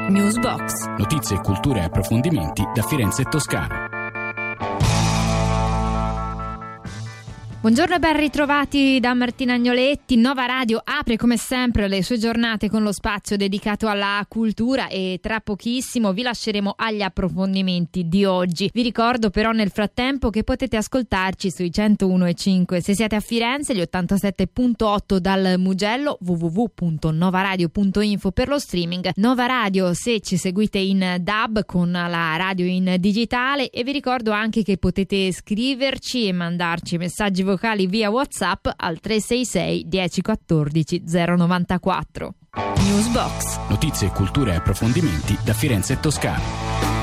Newsbox. Notizie, cultura e approfondimenti da Firenze e Toscana. Buongiorno e ben ritrovati da Martina Agnoletti. Nova Radio apre come sempre le sue giornate con lo spazio dedicato alla cultura e tra pochissimo vi lasceremo agli approfondimenti di oggi. Vi ricordo però nel frattempo che potete ascoltarci sui 101.5 se siete a Firenze, gli 87.8 dal Mugello, www.novaradio.info per lo streaming, Nova Radio se ci seguite in DAB con la radio in digitale, e vi ricordo anche che potete scriverci e mandarci messaggi vocali via WhatsApp al 366 1014 094. Newsbox. Notizie, cultura e approfondimenti da Firenze e Toscana.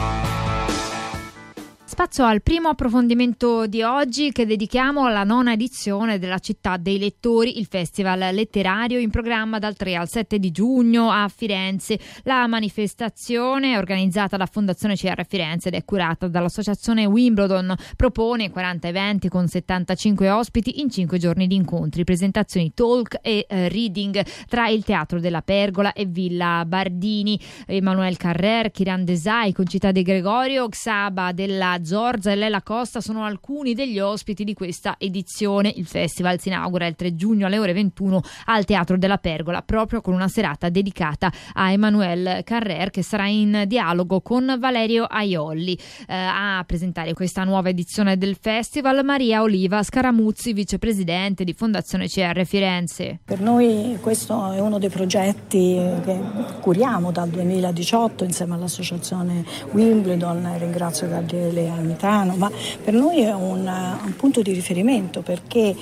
Spazio al primo approfondimento di oggi che dedichiamo alla 9ª edizione della Città dei Lettori, il festival letterario in programma dal 3 al 7 di giugno a Firenze. La manifestazione è organizzata da Fondazione CR Firenze ed è curata dall'associazione Wimbledon. Propone 40 eventi con 75 ospiti in 5 giorni di incontri, presentazioni, talk e reading tra il Teatro della Pergola e Villa Bardini. Emmanuel Carrer, Kiran Desai, Concita De Gregorio, Xaba della Zorza e Lela Costa sono alcuni degli ospiti di questa edizione. Il festival si inaugura il 3 giugno alle ore 21 al Teatro della Pergola, proprio con una serata dedicata a Emmanuel Carrer, che sarà in dialogo con Valerio Aiolli. A presentare questa nuova edizione del festival Maria Oliva Scaramuzzi, vicepresidente di Fondazione CR Firenze. Per noi questo è uno dei progetti che curiamo dal 2018 insieme all'associazione Wimbledon. Ringrazio Gabriele Almitano, ma per noi è un punto di riferimento perché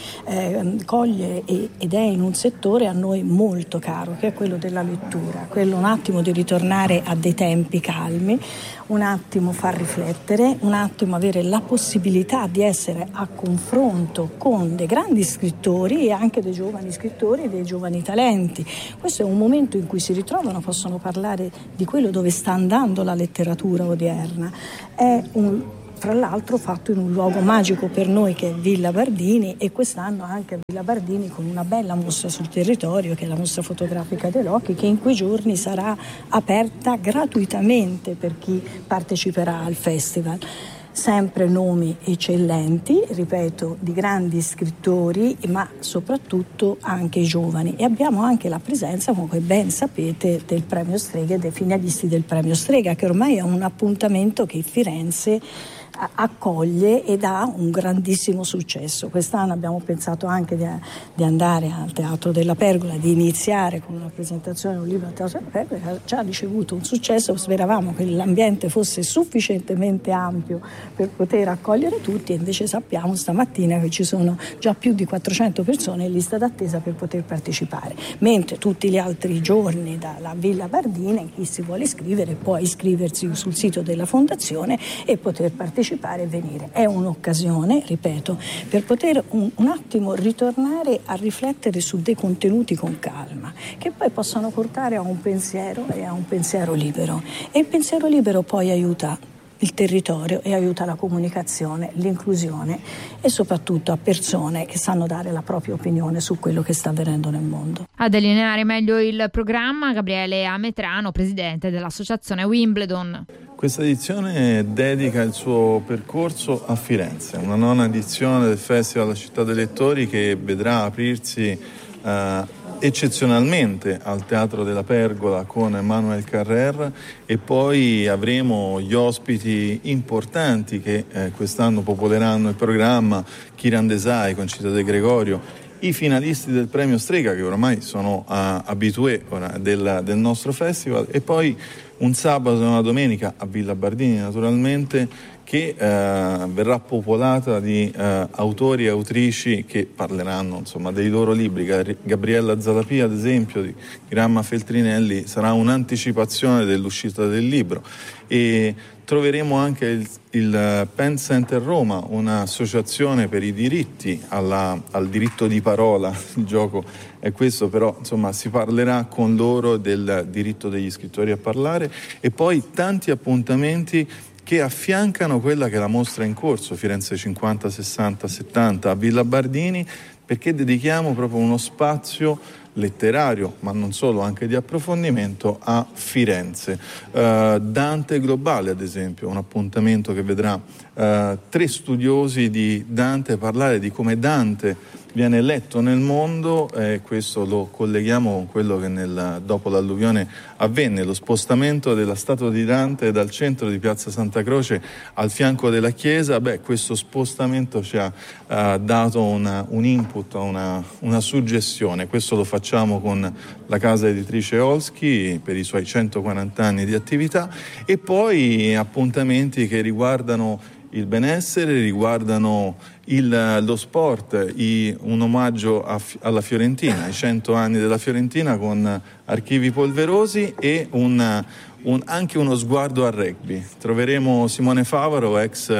coglie ed è in un settore a noi molto caro, che è quello della lettura, quello un attimo di ritornare a dei tempi calmi, un attimo far riflettere, un attimo avere la possibilità di essere a confronto con dei grandi scrittori e anche dei giovani scrittori e dei giovani talenti. Questo è un momento in cui si ritrovano, possono parlare di quello dove sta andando la letteratura odierna. È fra l'altro fatto in un luogo magico per noi che è Villa Bardini, e quest'anno anche a Villa Bardini con una bella mostra sul territorio che è la mostra fotografica dei Locchi, che in quei giorni sarà aperta gratuitamente per chi parteciperà al festival. Sempre nomi eccellenti, ripeto, di grandi scrittori, ma soprattutto anche giovani, e abbiamo anche la presenza, come ben sapete, del Premio Strega e dei finalisti del Premio Strega, che ormai è un appuntamento che Firenze accoglie ed ha un grandissimo successo. Quest'anno abbiamo pensato anche di andare al Teatro della Pergola, di iniziare con una presentazione di un libro al Teatro della Pergola, che ha già ricevuto un successo. Speravamo che l'ambiente fosse sufficientemente ampio per poter accogliere tutti, e invece sappiamo stamattina che ci sono già più di 400 persone in lista d'attesa per poter partecipare, mentre tutti gli altri giorni dalla Villa Bardini chi si vuole iscrivere può iscriversi sul sito della Fondazione e poter partecipare e venire. È un'occasione, ripeto, per poter un attimo ritornare a riflettere su dei contenuti con calma, che poi possano portare a un pensiero e a un pensiero libero. E il pensiero libero poi aiuta il territorio e aiuta la comunicazione, l'inclusione e soprattutto a persone che sanno dare la propria opinione su quello che sta avvenendo nel mondo. A delineare meglio il programma Gabriele Ametrano, presidente dell'associazione Wimbledon. Questa edizione dedica il suo percorso a Firenze, una 9ª edizione del Festival La Città dei Lettori che vedrà aprirsi eccezionalmente al Teatro della Pergola con Emmanuel Carrer, e poi avremo gli ospiti importanti che quest'anno popoleranno il programma: Kiran Desai, Concita De Gregorio, i finalisti del Premio Strega che oramai sono abitué del nostro festival, e poi un sabato e una domenica a Villa Bardini naturalmente, che verrà popolata di autori e autrici che parleranno insomma dei loro libri. Gabriella Zalapia, ad esempio, di Gramma Feltrinelli, sarà un'anticipazione dell'uscita del libro, e troveremo anche il Pen Center Roma, un'associazione per i diritti al diritto di parola. Il gioco è questo, però insomma si parlerà con loro del diritto degli scrittori a parlare, e poi tanti appuntamenti che affiancano quella che è la mostra in corso Firenze 50, 60, 70 a Villa Bardini, perché dedichiamo proprio uno spazio letterario, ma non solo, anche di approfondimento a Firenze. Dante Globale, ad esempio, un appuntamento che vedrà 3 studiosi di Dante parlare di come Dante viene letto nel mondo, e questo lo colleghiamo con quello che dopo l'alluvione avvenne, lo spostamento della statua di Dante dal centro di Piazza Santa Croce al fianco della chiesa. Questo spostamento ci ha dato un input, una suggestione. Questo lo facciamo con la casa editrice Olschi per i suoi 140 anni di attività, e poi appuntamenti che riguardano il benessere, riguardano lo sport, un omaggio alla Fiorentina, i 100 anni della Fiorentina con Archivi Polverosi, e anche uno sguardo al rugby. Troveremo Simone Favaro, ex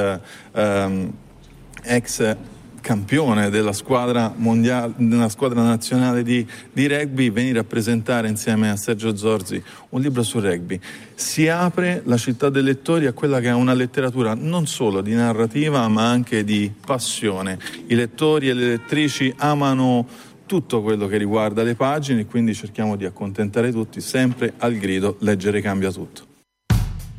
campione della squadra mondiale, della squadra nazionale di rugby, venire a presentare insieme a Sergio Zorzi un libro sul rugby. Si apre la città dei lettori a quella che è una letteratura non solo di narrativa ma anche di passione. I lettori e le lettrici amano tutto quello che riguarda le pagine, quindi cerchiamo di accontentare tutti, sempre al grido: leggere cambia tutto.